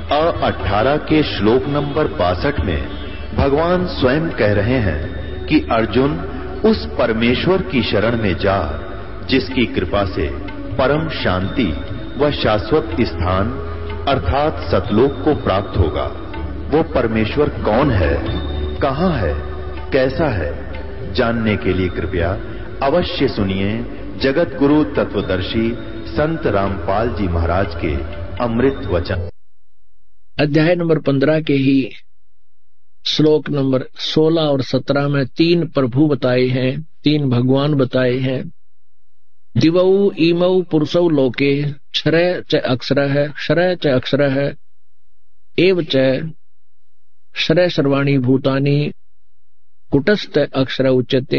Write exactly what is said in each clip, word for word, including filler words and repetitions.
अ अठारह के श्लोक नंबर बासठ में भगवान स्वयं कह रहे हैं कि अर्जुन उस परमेश्वर की शरण में जा जिसकी कृपा से परम शांति व शाश्वत स्थान अर्थात सतलोक को प्राप्त होगा। वो परमेश्वर कौन है, कहां है, कैसा है, जानने के लिए कृपया अवश्य सुनिए जगत गुरु तत्वदर्शी संत रामपाल जी महाराज के अमृत वचन। अध्याय नंबर पंद्रह के ही श्लोक नंबर सोलह और सत्रह में तीन प्रभु बताए हैं, तीन भगवान बताए हैं। दिवौ ईमौ पुरुषौ लोके क्षरय च अक्षरः है, क्षरय च अक्षरः है, एव च क्षरय सर्वाणि भूतानि कुटस्थ अक्षर उच्यते।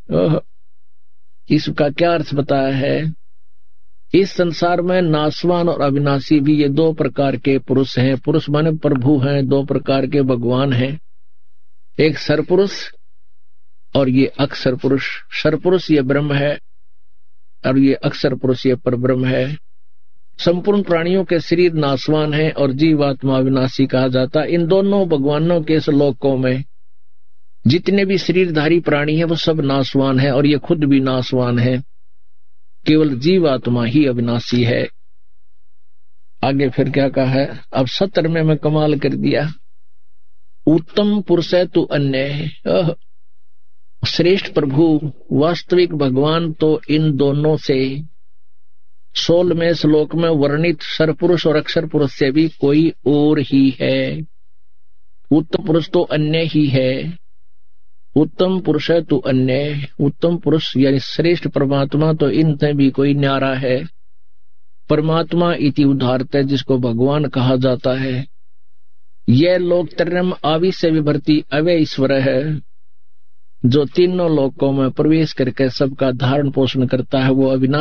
इसका क्या अर्थ बताया है? इस संसार में नाशवान और अविनाशी भी ये दो प्रकार के पुरुष हैं। पुरुष माने प्रभु हैं, दो प्रकार के भगवान हैं, एक सरपुरुष और ये अक्षर पुरुष। सरपुरुष ये ब्रह्म है और ये अक्षर पुरुष ये परब्रह्म है। संपूर्ण प्राणियों के शरीर नाशवान है और जीवात्मा अविनाशी कहा जाता। इन दोनों भगवानों के श्लोकों में जितने भी शरीरधारी प्राणी हैं वो सब नाशवान है और ये खुद भी नाशवान है, केवल जीवात्मा ही अविनाशी है। आगे फिर क्या कहा है? अब सत्र में मैं कमाल कर दिया। उत्तम पुरुष है तू अन्य, श्रेष्ठ प्रभु वास्तविक भगवान तो इन दोनों से सोलहवें श्लोक में वर्णित सरपुरुष और अक्षर पुरुष से भी कोई और ही है। उत्तम पुरुष तो अन्य ही है। उत्तम पुरुष है तो अन्य, उत्तम पुरुष यानी श्रेष्ठ परमात्मा तो इनसे भी कोई न्यारा है। परमात्मा इति उदाहरत है, जिसको भगवान कहा जाता है। यह लोकत्रयम् आविश्य विभर्ति अव्यय ईश्वर है, जो तीनों लोकों में प्रवेश करके सबका धारण पोषण करता है। वो अविनाशी